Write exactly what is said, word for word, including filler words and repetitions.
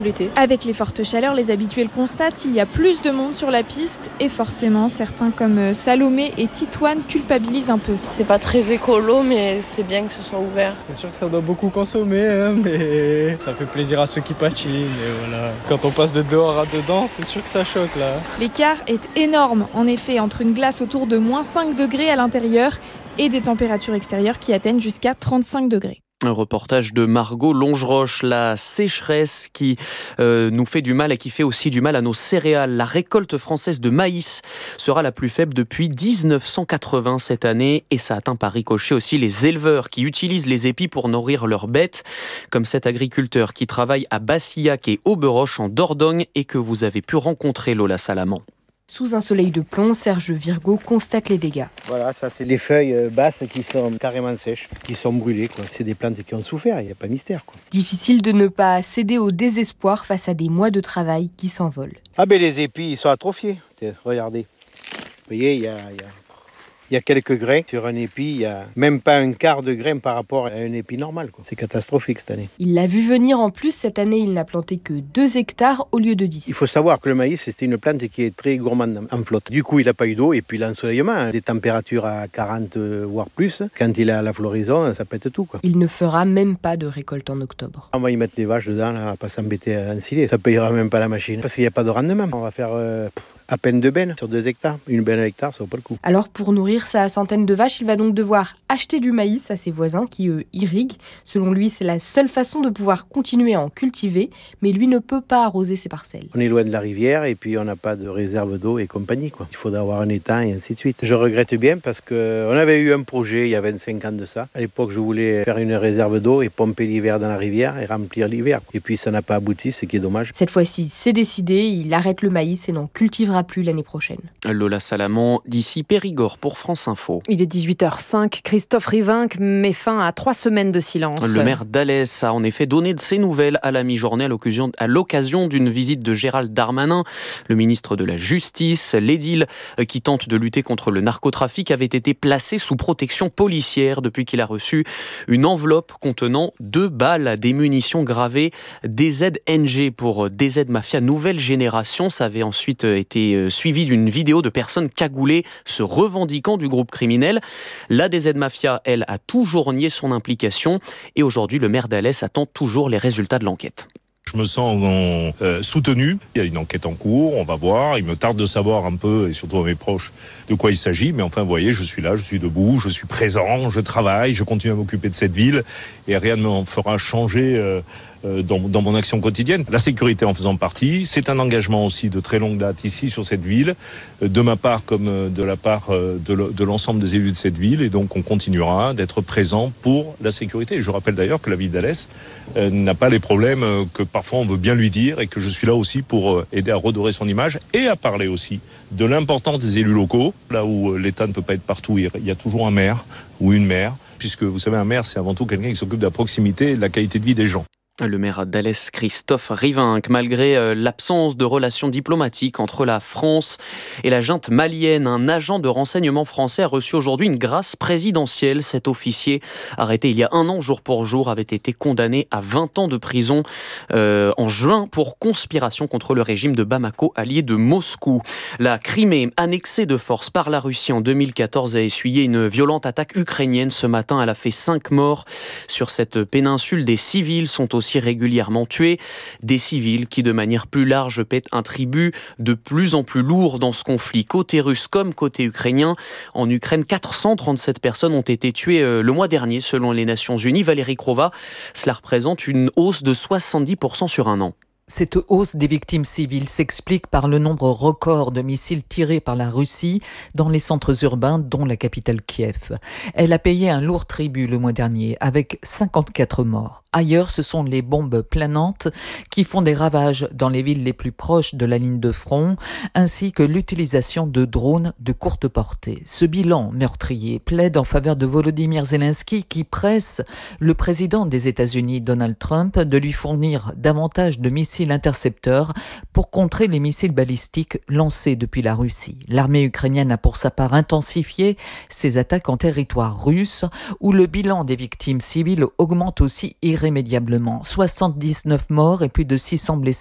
l'été. Avec les fortes chaleurs, les habitués le constatent, il y a plus de monde sur la piste et forcément, certains comme Salomé et Titoine culpabilisent un peu. C'est pas très écolo, mais c'est bien que ce soit ouvert. C'est sûr que ça doit beaucoup consommer, hein, mais ça fait plaisir à ceux qui patinent. Et voilà. Quand on passe de dehors à dedans, c'est sûr que ça choque là. L'écart est énorme, en effet, entre une glace autour de moins cinq degrés à l'intérieur et des températures extérieures qui atteignent jusqu'à trente-cinq degrés. Un reportage de Margot Longeroche, la sécheresse qui euh, nous fait du mal et qui fait aussi du mal à nos céréales. La récolte française de maïs sera la plus faible depuis dix-neuf cent quatre-vingts cette année et ça atteint par ricochet aussi les éleveurs qui utilisent les épis pour nourrir leurs bêtes, comme cet agriculteur qui travaille à Bassillac et Auberoche en Dordogne et que vous avez pu rencontrer, Lola Salamand. Sous un soleil de plomb, Serge Virgo constate les dégâts. Voilà, ça c'est les feuilles basses qui sont carrément sèches, qui sont brûlées, quoi. C'est des plantes qui ont souffert, il n'y a pas mystère, quoi. Difficile de ne pas céder au désespoir face à des mois de travail qui s'envolent. Ah ben les épis, ils sont atrophiés, regardez. Vous voyez, il y a... Il y a... Il y a quelques grains. Sur un épi, il n'y a même pas un quart de grain par rapport à un épi normal, quoi. C'est catastrophique cette année. Il l'a vu venir en plus. Cette année, il n'a planté que deux hectares au lieu de dix. Il faut savoir que le maïs, c'est une plante qui est très gourmande en flotte. Du coup, il n'a pas eu d'eau et puis l'ensoleillement, hein, des températures à quarante voire plus. Quand il a la floraison, ça pète tout, quoi. Il ne fera même pas de récolte en octobre. On va y mettre les vaches dedans, là, on va pas s'embêter à ensiler. Ça payera même pas la machine parce qu'il n'y a pas de rendement. On va faire... Euh, à peine deux bennes sur deux hectares. Une benne à hectare, ça vaut pas le coup. Alors pour nourrir sa centaine de vaches, il va donc devoir acheter du maïs à ses voisins qui, eux, irriguent. Selon lui, c'est la seule façon de pouvoir continuer à en cultiver, mais lui ne peut pas arroser ses parcelles. On est loin de la rivière et puis on n'a pas de réserve d'eau et compagnie, quoi. Il faudra avoir un étang et ainsi de suite. Je regrette bien parce qu'on avait eu un projet il y a vingt-cinq ans de ça. À l'époque, je voulais faire une réserve d'eau et pomper l'hiver dans la rivière et remplir l'hiver. Et puis ça n'a pas abouti, ce qui est dommage. Cette fois-ci, c'est décidé, il arrête le maïs et n'en cultivera plus l'année prochaine. Lola Salamand, d'ici Périgord pour France Info. Il est dix-huit heures cinq. Christophe Rivinc met fin à trois semaines de silence. Le maire d'Alès a en effet donné de ses nouvelles à la mi-journée à l'occasion d'une visite de Gérald Darmanin. Le ministre de la Justice, l'édile qui tente de lutter contre le narcotrafic, avait été placé sous protection policière depuis qu'il a reçu une enveloppe contenant deux balles, des munitions gravées D Z N G pour D Z Mafia Nouvelle Génération. Ça avait ensuite été suivi d'une vidéo de personnes cagoulées se revendiquant du groupe criminel. La D Z Mafia, elle, a toujours nié son implication et aujourd'hui, le maire d'Alès attend toujours les résultats de l'enquête. Je me sens euh, soutenu. Il y a une enquête en cours, on va voir. Il me tarde de savoir un peu, et surtout à mes proches, de quoi il s'agit. Mais enfin, vous voyez, je suis là, je suis debout, je suis présent, je travaille, je continue à m'occuper de cette ville. Et rien ne me fera changer euh, euh, dans, dans mon action quotidienne. La sécurité en faisant partie, c'est un engagement aussi de très longue date ici sur cette ville, de ma part comme de la part de, de l'ensemble des élus de cette ville. Et donc, on continuera d'être présent pour la sécurité. Et je rappelle d'ailleurs que la ville d'Alès euh, n'a pas les problèmes euh, que parfois on veut bien lui dire et que je suis là aussi pour aider à redorer son image et à parler aussi de l'importance des élus locaux. Là où l'État ne peut pas être partout, il y a toujours un maire ou une maire, puisque vous savez, un maire, c'est avant tout quelqu'un qui s'occupe de la proximité et de la qualité de vie des gens. Le maire d'Alès, Christophe Rivinc, malgré l'absence de relations diplomatiques entre la France et la junte malienne, un agent de renseignement français a reçu aujourd'hui une grâce présidentielle. Cet officier, arrêté il y a un an jour pour jour, avait été condamné à vingt ans de prison euh, en juin pour conspiration contre le régime de Bamako, allié de Moscou. La Crimée, annexée de force par la Russie en deux mille quatorze, a essuyé une violente attaque ukrainienne ce matin. Elle a fait cinq morts. Sur cette péninsule, des civils sont aussi régulièrement tués, des civils qui de manière plus large paient un tribut de plus en plus lourd dans ce conflit, côté russe comme côté ukrainien. En Ukraine, quatre cent trente-sept personnes ont été tuées le mois dernier selon les Nations Unies. Valérie Krova, cela représente une hausse de soixante-dix pour cent sur un an. Cette hausse des victimes civiles s'explique par le nombre record de missiles tirés par la Russie dans les centres urbains, dont la capitale Kiev. Elle a payé un lourd tribut le mois dernier, avec cinquante-quatre morts. Ailleurs, ce sont les bombes planantes qui font des ravages dans les villes les plus proches de la ligne de front, ainsi que l'utilisation de drones de courte portée. Ce bilan meurtrier plaide en faveur de Volodymyr Zelensky, qui presse le président des États-Unis, Donald Trump, de lui fournir davantage de missiles missiles intercepteurs pour contrer les missiles balistiques lancés depuis la Russie. L'armée ukrainienne a pour sa part intensifié ses attaques en territoire russe, où le bilan des victimes civiles augmente aussi irrémédiablement. soixante-dix-neuf morts et plus de six cents blessés